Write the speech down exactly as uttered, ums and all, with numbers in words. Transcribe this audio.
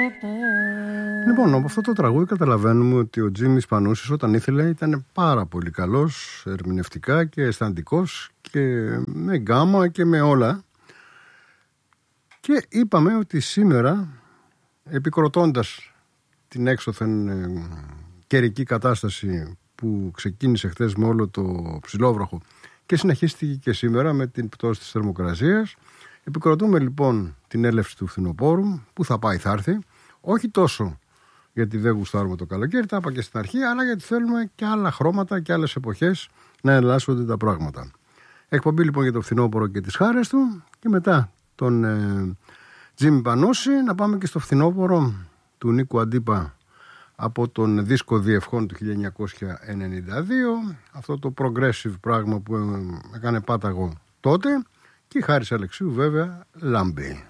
Λοιπόν, από αυτό το τραγούδι καταλαβαίνουμε ότι ο Τζίμις Πανούσης όταν ήθελε ήταν πάρα πολύ καλός ερμηνευτικά και αισθαντικός και με γκάμα και με όλα. Και είπαμε ότι σήμερα, επικροτώντας την έξωθεν ε, καιρική κατάσταση που ξεκίνησε χθες με όλο το ψηλόβροχο και συνεχίστηκε και σήμερα με την πτώση της θερμοκρασίας, επικροτούμε λοιπόν την έλευση του φθινοπόρου που θα πάει θα έρθει, όχι τόσο γιατί δεν γουστάρουμε το καλοκαίρι, τα είπα και στην αρχή, αλλά γιατί θέλουμε και άλλα χρώματα και άλλες εποχές να εναλλάσσονται τα πράγματα. Εκπομπή λοιπόν για το φθινόπωρο και τις χάρες του και μετά τον ε, Τζίμι Πανούση να πάμε και στο φθινόπωρο του Νίκου Αντίπα από τον δίσκο Διευχών του χίλια εννιακόσια ενενήντα δύο, αυτό το progressive πράγμα που έκανε πάταγο τότε, και η Χάρης Αλεξίου βέβαια Λάμπη.